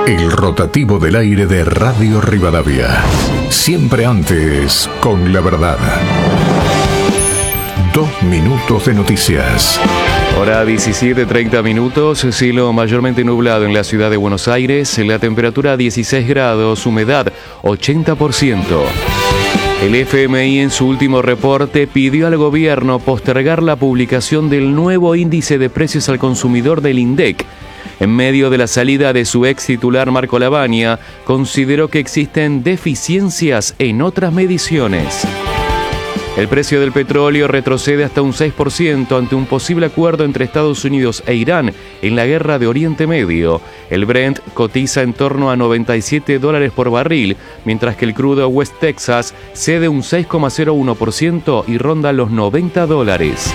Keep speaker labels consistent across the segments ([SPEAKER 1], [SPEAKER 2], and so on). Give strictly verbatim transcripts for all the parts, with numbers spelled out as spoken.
[SPEAKER 1] El rotativo del aire de Radio Rivadavia. Siempre antes, con la verdad. Dos minutos de noticias.
[SPEAKER 2] Hora diecisiete, treinta minutos, cielo mayormente nublado en la ciudad de Buenos Aires, la temperatura dieciséis grados, humedad ochenta por ciento. El F M I en su último reporte pidió al gobierno postergar la publicación del nuevo índice de precios al consumidor del INDEC. En medio de la salida de su ex titular Marco Lavagna, consideró que existen deficiencias en otras mediciones. El precio del petróleo retrocede hasta un seis por ciento ante un posible acuerdo entre Estados Unidos e Irán en la guerra de Oriente Medio. El Brent cotiza en torno a noventa y siete dólares por barril, mientras que el crudo West Texas cede un seis coma cero uno por ciento y ronda los noventa dólares.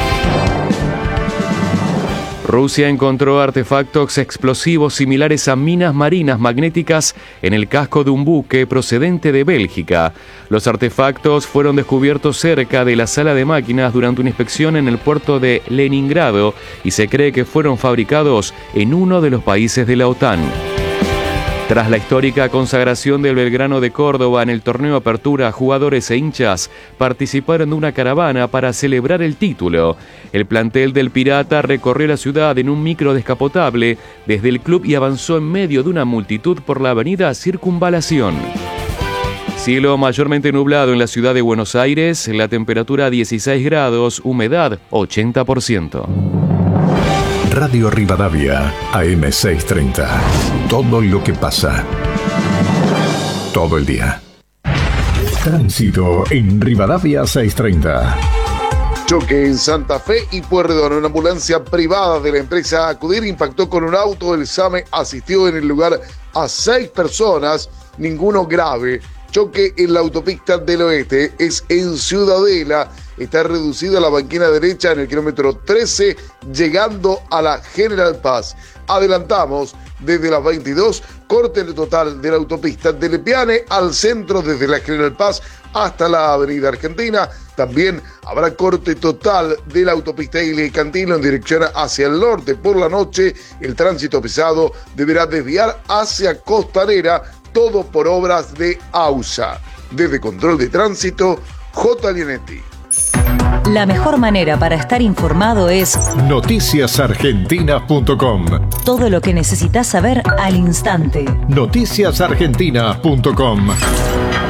[SPEAKER 2] Rusia encontró artefactos explosivos similares a minas marinas magnéticas en el casco de un buque procedente de Bélgica. Los artefactos fueron descubiertos cerca de la sala de máquinas durante una inspección en el puerto de Leningrado y se cree que fueron fabricados en uno de los países de la OTAN. Tras la histórica consagración del Belgrano de Córdoba en el torneo Apertura, jugadores e hinchas participaron de una caravana para celebrar el título. El plantel del Pirata recorrió la ciudad en un micro descapotable desde el club y avanzó en medio de una multitud por la avenida Circunvalación. Cielo mayormente nublado en la ciudad de Buenos Aires, la temperatura dieciséis grados, humedad ochenta por ciento.
[SPEAKER 1] Radio Rivadavia, A M seiscientos treinta. Todo lo que pasa. Todo el día. Tránsito en Rivadavia seiscientos treinta.
[SPEAKER 3] Choque en Santa Fe y Pueyrredón. Una ambulancia privada de la empresa Acudir impactó con un auto. El SAME asistió en el lugar a seis personas, ninguno grave. Choque en la autopista del Oeste, es en Ciudadela. Está reducida la banquina derecha en el kilómetro trece, llegando a la General Paz. Adelantamos desde las veintidós, corte total de la autopista de Lepiane al centro desde la General Paz hasta la Avenida Argentina. También habrá corte total de la autopista Ilia y Cantilo en dirección hacia el norte. Por la noche, el tránsito pesado deberá desviar hacia Costanera, todo por obras de AUSA. Desde Control de Tránsito, J. Lienetti.
[SPEAKER 4] La mejor manera para estar informado es
[SPEAKER 1] noticias argentinas punto com.
[SPEAKER 4] Todo lo que necesitas saber al instante.
[SPEAKER 1] noticias argentinas punto com.